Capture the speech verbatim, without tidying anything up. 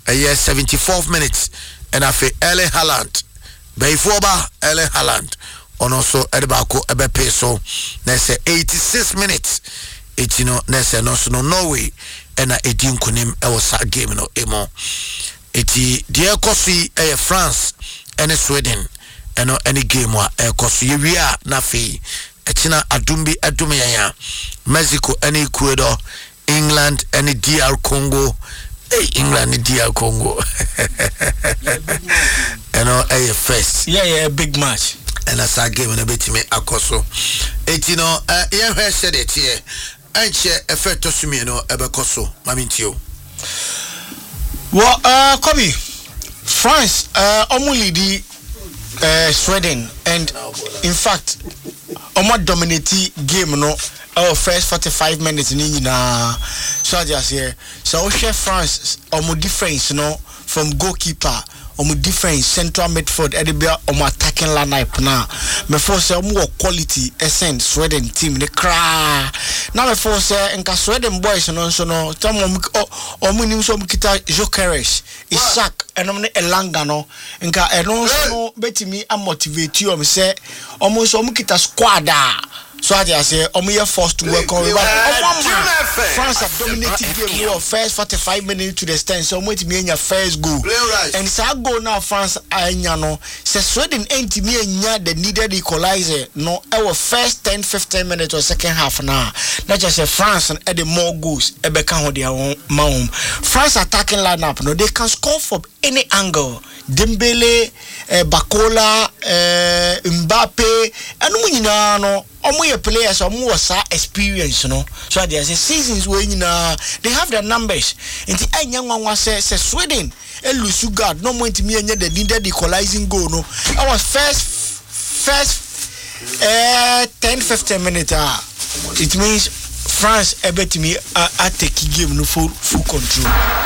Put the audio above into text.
a seventy-fourth minutes and afi Erling Haaland before ba Erling Haaland on also edibako ebe peso na say eighty-six minutes it you know na say no so no Norway and a edin kunim e was a game no emo eti die kosi e France and Sweden and any game wa e kosi wia na fi echina adumbi adumya Mexico and Ecuador England and D R Congo. Hey, England and D R Congo. You know, a first. Yeah, yeah, big match. And as I gave a bit to me, I coso. It, you know, uh, yeah, I said it here. And she effect to me, you know, Ebecoso, Mamintio. Well, uh, Kobe, France, uh, only the uh, Sweden, and in fact, Omo dominate game, no. Our first forty-five minutes in na so just here so we share France omo difference no from goalkeeper omo difference central midfield edibia omo attacking lineup na me for say omo quality essence Sweden team ne kra na me for say nka Sweden boys no so no tam omo nim so kita Jokeres Isak enom ne Elanga no nka eno so betimi amotivate you me say omo so omo kita squad so I say, I'm here forced to work on France have dominated the game of first forty-five minutes to the stand. So I'm waiting me in your first goal. And so I go now, France, I know. So Sweden ain't me and the needed equalizer. No, our first ten fifteen minutes or second half now. Not just say France and add more goals. Ebe can their own mouth. France attacking lineup. No, they can score from any angle. Dembele, uh, Bakola, uh, Mbappe, and we know. Omo players omo was experience no so there say seasons where you know they have their numbers and anya nwanwa say say Sweden elusu guard no point me anya the needed equalizing goal no I was first first uh, ten fifteen minutes uh, it means France able to me uh, take game no full full control.